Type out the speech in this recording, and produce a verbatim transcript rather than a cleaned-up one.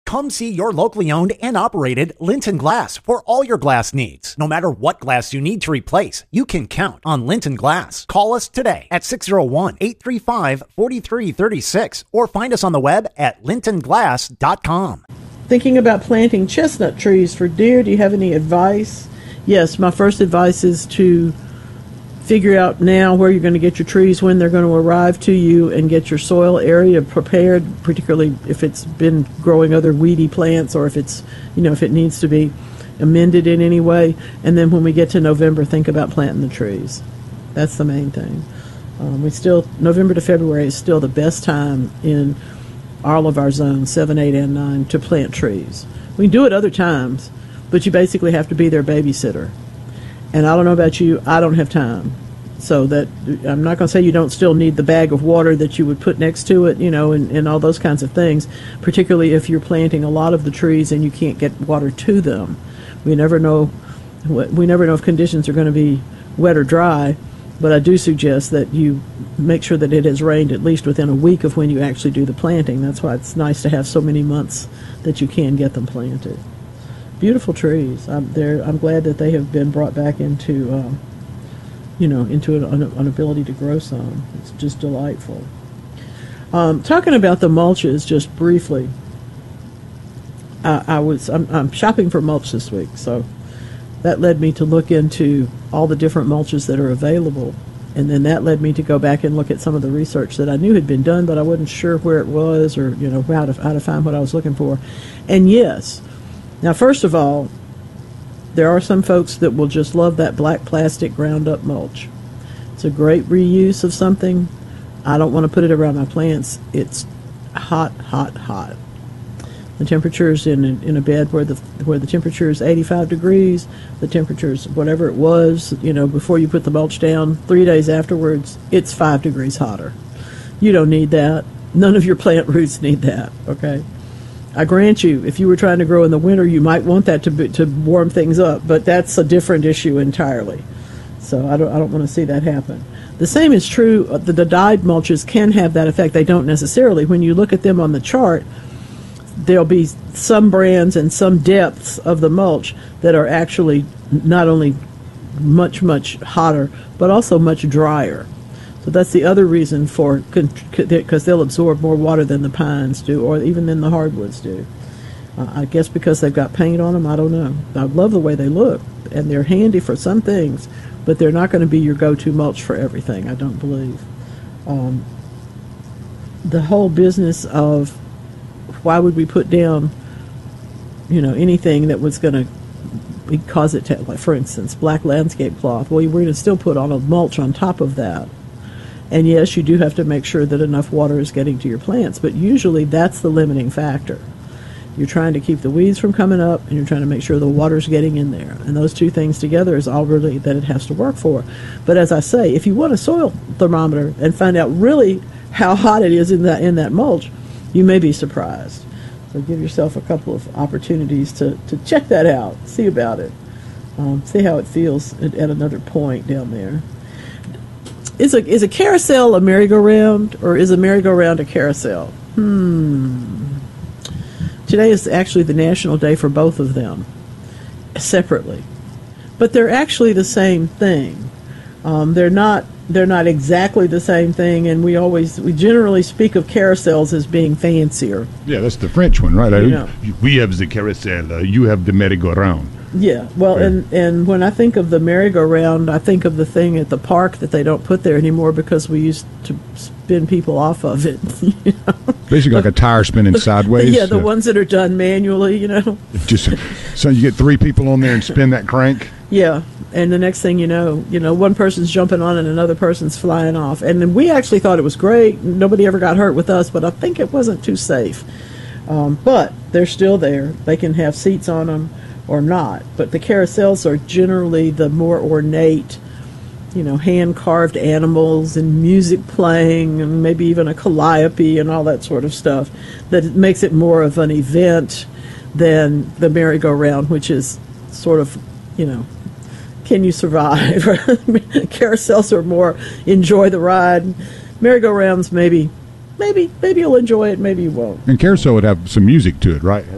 Come see your locally owned and operated Linton Glass for all your glass needs. No matter what glass you need to replace, you can count on Linton Glass. Call us today at six oh one, eight three five, four three three six or find us on the web at linton glass dot com. Thinking about planting chestnut trees for deer, do you have any advice? Yes, my first advice is to figure out now where you're going to get your trees, when they're going to arrive to you, and get your soil area prepared, particularly if it's been growing other weedy plants or if it's, you know, if it needs to be amended in any way. And then when we get to November, think about planting the trees. That's the main thing. Um, we still, November to February is still the best time in all of our zones, seven, eight, and nine, to plant trees. We can do it other times, but you basically have to be their babysitter. And I don't know about you, I don't have time. So that, I'm not going to say you don't still need the bag of water that you would put next to it, you know, and, and all those kinds of things, particularly if you're planting a lot of the trees and you can't get water to them. We never know, we never know if conditions are going to be wet or dry, but I do suggest that you make sure that it has rained at least within a week of when you actually do the planting. That's why it's nice to have so many months that you can get them planted. Beautiful trees. I'm there. I'm glad that they have been brought back into, um, you know, into an, an ability to grow some. It's just delightful. Um, talking about the mulches, just briefly. I, I was. I'm, I'm shopping for mulch this week, so that led me to look into all the different mulches that are available, and then that led me to go back and look at some of the research that I knew had been done, but I wasn't sure where it was or, you know, how to how to find what I was looking for. And yes. Now, first of all, there are some folks that will just love that black plastic ground-up mulch. It's a great reuse of something. I don't want to put it around my plants. It's hot, hot, hot. The temperature's in in a bed where the where the temperature is eighty-five degrees. The temperature's whatever it was, you know, before you put the mulch down. Three days afterwards, it's five degrees hotter. You don't need that. None of your plant roots need that. Okay. I grant you, if you were trying to grow in the winter, you might want that to be, to warm things up, but that's a different issue entirely. So I don't I don't want to see that happen. The same is true. The, the dyed mulches can have that effect. They don't necessarily. When you look at them on the chart, there'll be some brands and some depths of the mulch that are actually not only much, much hotter, but also much drier. So that's the other reason for, because they'll absorb more water than the pines do, or even than the hardwoods do. Uh, I guess because they've got paint on them, I don't know. I love the way they look, and they're handy for some things, but they're not going to be your go-to mulch for everything, I don't believe. Um, the whole business of why would we put down, you know, anything that was going to cause it to, like, for instance, black landscape cloth. Well, we're going to still put on a mulch on top of that. And yes, you do have to make sure that enough water is getting to your plants, but usually that's the limiting factor. You're trying to keep the weeds from coming up, and you're trying to make sure the water's getting in there. And those two things together is all really that it has to work for. But as I say, if you want a soil thermometer and find out really how hot it is in that in that mulch, you may be surprised. So give yourself a couple of opportunities to, to check that out, see about it, um, see how it feels at, at another point down there. Is a is a carousel a merry-go-round, or is a merry-go-round a carousel? Hmm. Today is actually the national day for both of them, separately, but they're actually the same thing. Um, they're not they're not exactly the same thing, and we always we generally speak of carousels as being fancier. Yeah, that's the French one, right? You know. We have the carousel. Uh, you have the merry-go-round. Yeah, well, Okay. and, and when I think of the merry-go-round, I think of the thing at the park that they don't put there anymore because we used to spin people off of it. You know? Basically like a tire spinning sideways. Yeah, the uh, ones that are done manually, you know. Just so you get three people on there and spin that crank. Yeah, and the next thing you know, you know, one person's jumping on and another person's flying off. And then we actually thought it was great. Nobody ever got hurt with us, but I think it wasn't too safe. Um, but they're still there. They can have seats on them or not. But the carousels are generally the more ornate, you know, hand-carved animals and music playing and maybe even a calliope and all that sort of stuff that makes it more of an event than the merry-go-round, which is sort of, you know, can you survive? Carousels are more enjoy the ride. Merry-go-rounds, maybe, maybe, maybe you'll enjoy it, maybe you won't. And carousel would have some music to it, right?